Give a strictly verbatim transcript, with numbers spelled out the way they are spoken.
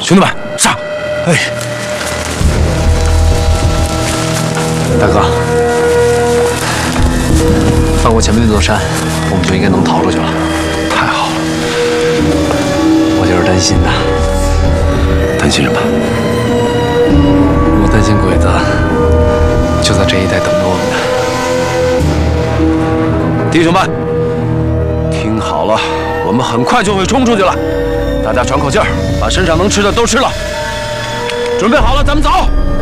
兄弟们，上！哎， 大哥，翻过前面那座山，我们就应该能逃出去了。 太好了！ 我就是担心呐。 担心什么？ 我担心鬼子就在这一带等着我们呢。 弟兄们，听好了，我们很快就会冲出去了。 大家喘口气儿，把身上能吃的都吃了。准备好了，咱们走。